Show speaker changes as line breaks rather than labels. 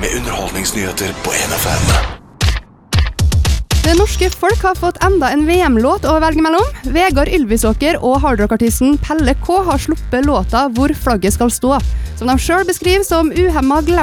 med underholdningsnyheter på NFM.
Det norske folk har fått enda en VM-låt å velge mellom. Vegard Ylvisåker og hardrock-artisten Pelle K har sluppet låta Hvor flagget skal stå, som de selv beskriver som uhemmet